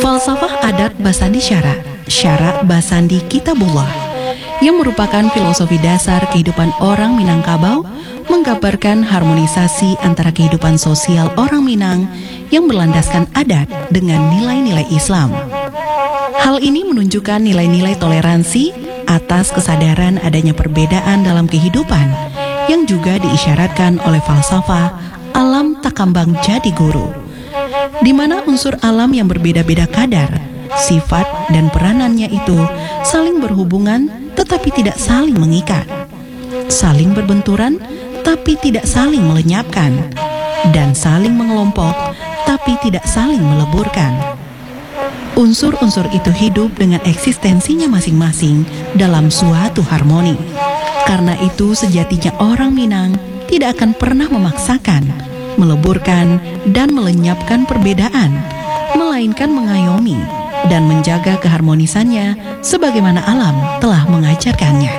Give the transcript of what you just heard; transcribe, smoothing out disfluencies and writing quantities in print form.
Falsafah adat Basandi Syara, Syara Basandi Kitabullah, yang merupakan filosofi dasar kehidupan orang Minangkabau, menggambarkan harmonisasi antara kehidupan sosial orang Minang yang berlandaskan adat dengan nilai-nilai Islam. Hal ini menunjukkan nilai-nilai toleransi atas kesadaran adanya perbedaan dalam kehidupan yang juga diisyaratkan oleh falsafah alam takambang jadi guru, di mana unsur alam yang berbeda-beda kadar, sifat dan peranannya itu saling berhubungan tetapi tidak saling mengikat, saling berbenturan tapi tidak saling melenyapkan, dan saling mengelompok tapi tidak saling meleburkan. Unsur-unsur itu hidup dengan eksistensinya masing-masing dalam suatu harmoni. Karena itu sejatinya orang Minang tidak akan pernah memaksakan, meleburkan, dan melenyapkan perbedaan, melainkan mengayomi dan menjaga keharmonisannya sebagaimana alam telah mengajarkannya.